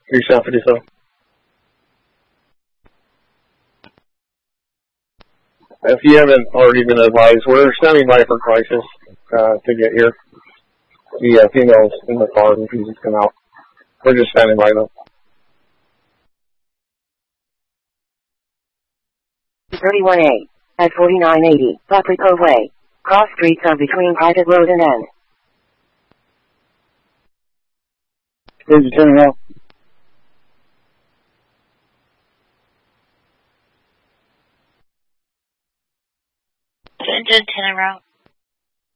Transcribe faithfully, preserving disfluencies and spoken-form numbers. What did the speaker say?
three seven fifty-seven. If you haven't already been advised, we're standing by for crisis uh, to get here. The uh, females in the car refusing to come out. We're just standing by though. thirty-one A at forty-nine eighty Paprico Way. Cross streets are between Private Road and N. Where's you turning out? Engine ten route.